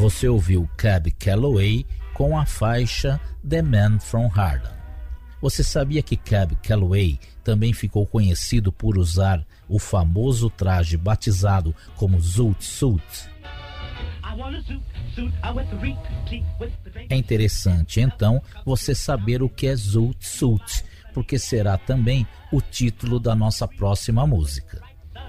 Você ouviu Cab Calloway com a faixa The Man from Harlem. Você sabia que Cab Calloway também ficou conhecido por usar o famoso traje batizado como Zoot Suit? É interessante, então, você saber o que é Zoot Suit, porque será também o título da nossa próxima música.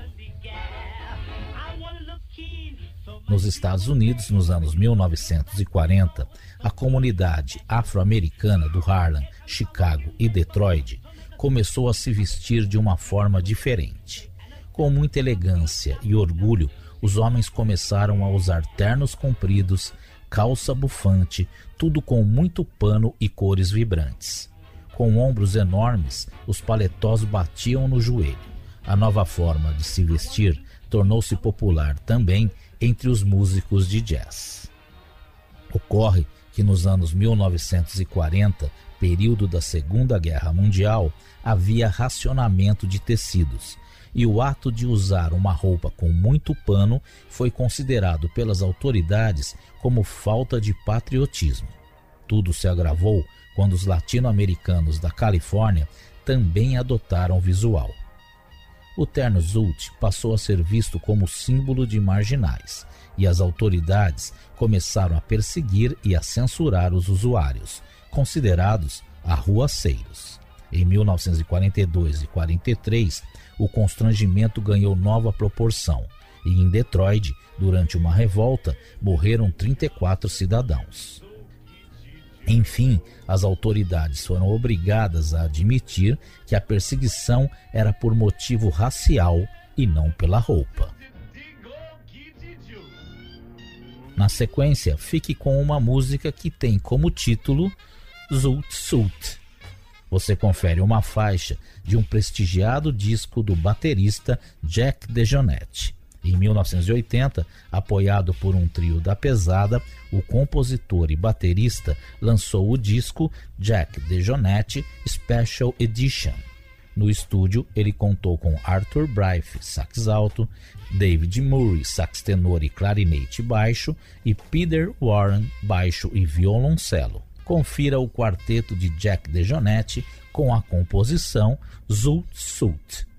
Nos Estados Unidos, nos anos 1940, a comunidade afro-americana do Harlem, Chicago e Detroit começou a se vestir de uma forma diferente. Com muita elegância e orgulho, os homens começaram a usar ternos compridos, calça bufante, tudo com muito pano e cores vibrantes. Com ombros enormes, os paletós batiam no joelho. A nova forma de se vestir tornou-se popular também entre os músicos de jazz. Ocorre que nos anos 1940, período da Segunda Guerra Mundial, havia racionamento de tecidos, e o ato de usar uma roupa com muito pano foi considerado pelas autoridades como falta de patriotismo. Tudo se agravou quando os latino-americanos da Califórnia também adotaram o visual. O terno Zoot passou a ser visto como símbolo de marginais, e as autoridades começaram a perseguir e a censurar os usuários, considerados arruaceiros. Em 1942 e 43, o constrangimento ganhou nova proporção, e em Detroit, durante uma revolta, morreram 34 cidadãos. Enfim, as autoridades foram obrigadas a admitir que a perseguição era por motivo racial e não pela roupa. Na sequência, fique com uma música que tem como título Zoot Suit. Você confere uma faixa de um prestigiado disco do baterista Jack DeJohnette. Em 1980, apoiado por um trio da pesada, o compositor e baterista lançou o disco Jack DeJohnette Special Edition. No estúdio, ele contou com Arthur Blythe, sax alto, David Murray, sax tenor e clarinete baixo, e Peter Warren, baixo e violoncelo. Confira o quarteto de Jack DeJohnette com a composição Zoot Suit.